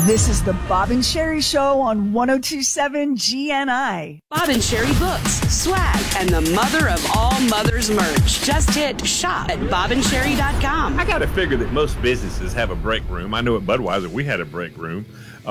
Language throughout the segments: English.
This is the Bob and Sherry Show on 102.7 GNI. Bob and Sherry books, swag, and the mother of all mothers merch. Just hit shop at bobandSherry.com. I got to figure that most businesses have a break room. I know at Budweiser we had a break room.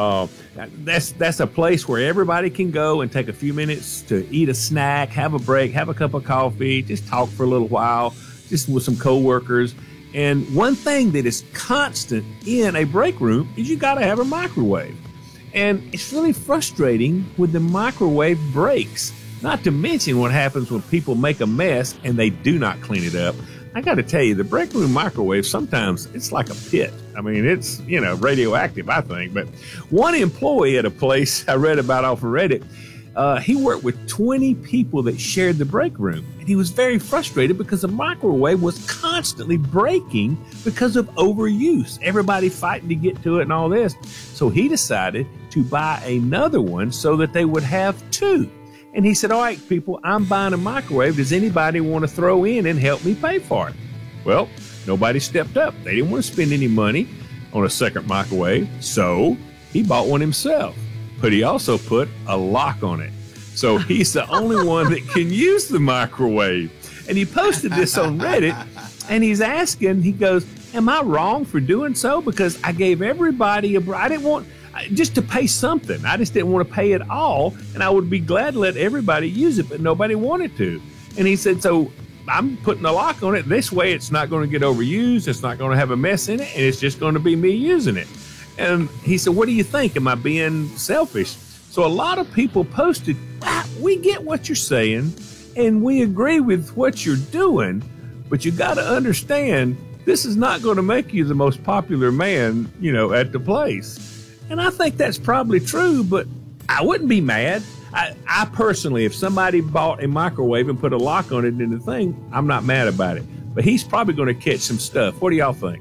That's a place where everybody can go and take a few minutes to eat a snack, have a break, have a cup of coffee, just talk for a little while, just with some coworkers. And one thing that is constant in a break room is you got to have a microwave. And it's really frustrating when the microwave breaks, not to mention what happens when people make a mess and they do not clean it up. I got to tell you, the break room microwave, sometimes it's like a pit. I mean, it's, radioactive, I think. But one employee at a place I read about off of Reddit, he worked with 20 people that shared the break room. And he was very frustrated because the microwave was constantly breaking because of overuse. Everybody fighting to get to it and all this. So he decided to buy another one so that they would have two. And he said, all right, people, I'm buying a microwave. Does anybody want to throw in and help me pay for it? Well, nobody stepped up. They didn't want to spend any money on a second microwave. So he bought one himself. But he also put a lock on it. So he's the only one that can use the microwave. And he posted this on Reddit, and he's asking, he goes, am I wrong for doing so? Because I gave everybody I didn't want just to pay something. I just didn't want to pay it all, and I would be glad to let everybody use it, but nobody wanted to. And he said, so I'm putting a lock on it. This way it's not going to get overused. It's not going to have a mess in it, and it's just going to be me using it. And he said, what do you think? Am I being selfish? So a lot of people posted, we get what you're saying, and we agree with what you're doing, but you got to understand, this is not going to make you the most popular man, at the place. And I think that's probably true, but I wouldn't be mad. I personally, if somebody bought a microwave and put a lock on it in the thing, I'm not mad about it. But he's probably going to catch some stuff. What do y'all think?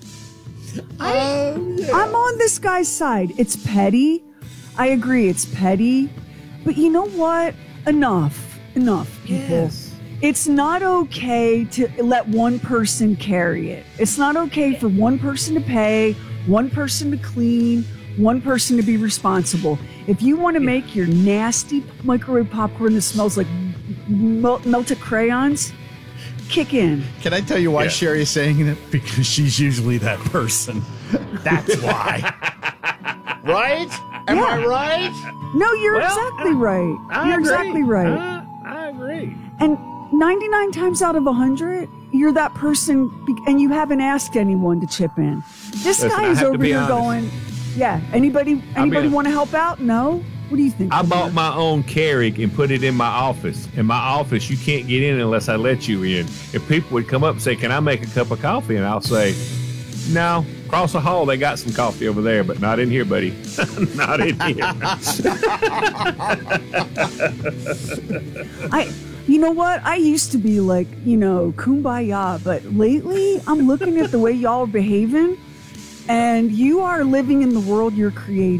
I'm on this guy's side. It's petty. I agree, it's petty. But you know what? Enough, people. Yes. It's not okay to let one person carry it. It's not okay for one person to pay, one person to clean, one person to be responsible. If you want to make your nasty microwave popcorn that smells like melted crayons, kick in. Can I tell you why Sherry is saying it? Because she's usually that person. That's why. Right? Am I right? No, you're exactly right. You're exactly right. I agree. And 99 times out of 100, you're that person, and you haven't asked anyone to chip in. This guy is over here going, anybody want to help out? No? What do you think? I bought my own Keurig and put it in my office. In my office, you can't get in unless I let you in. If people would come up and say, can I make a cup of coffee? And I'll say, no. Across the hall, they got some coffee over there, but not in here, buddy. Not in here. You know what? I used to be like, kumbaya, but lately I'm looking at the way y'all are behaving, and you are living in the world you're creating.